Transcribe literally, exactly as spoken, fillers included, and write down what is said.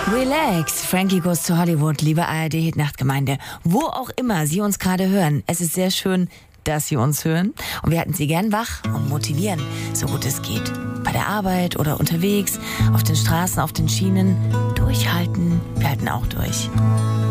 Relax, Frankie Goes to Hollywood, liebe A R D-Hit-Nachtgemeinde. Wo auch immer Sie uns gerade hören, es ist sehr schön, dass Sie uns hören. Und wir halten Sie gern wach und motivieren, so gut es geht. Bei der Arbeit oder unterwegs, auf den Straßen, auf den Schienen. Durchhalten, wir halten auch durch.